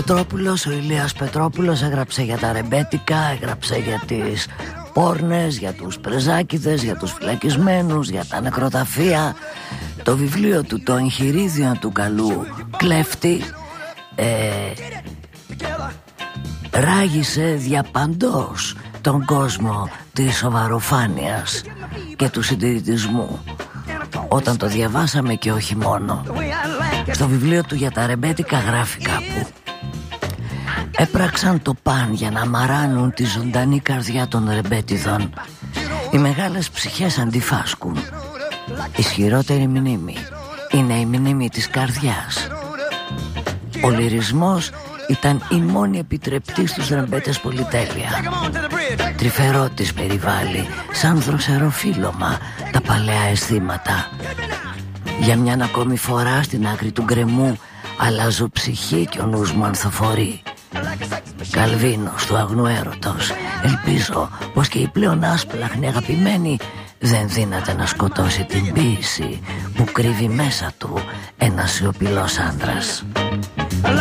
Πετρόπουλος, ο Ηλίας Πετρόπουλος έγραψε για τα ρεμπέτικα, έγραψε για τις πόρνες, για τους πρεζάκηδες, για τους φυλακισμένους, για τα νεκροταφεία. Το βιβλίο του, το εγχειρίδιο του καλού κλέφτη, ράγισε διαπαντός τον κόσμο της σοβαροφάνειας και του συντηρητισμού. Όταν το διαβάσαμε και όχι μόνο. Στο βιβλίο του για τα ρεμπέτικα γράφει κάπου: έπραξαν το παν για να μαράνουν τη ζωντανή καρδιά των ρεμπέτιδων. Οι μεγάλες ψυχές αντιφάσκουν. Ισχυρότερη μνήμη είναι η μνήμη της καρδιάς. Ο λυρισμός ήταν η μόνη επιτρεπτή στους ρεμπέτες πολυτέλεια. Τρυφερό της περιβάλλει σαν δροσεροφύλλωμα τα παλαιά αισθήματα. Για μιαν ακόμη φορά στην άκρη του γκρεμού αλλάζω ψυχή και ο νους μου ανθοφορεί. Καλβίνος του αγνού έρωτος, ελπίζω πως και η πλέον άσπλαχνη αγαπημένη δεν δύναται να σκοτώσει την ποίηση που κρύβει μέσα του ένας σιωπηλός άντρας.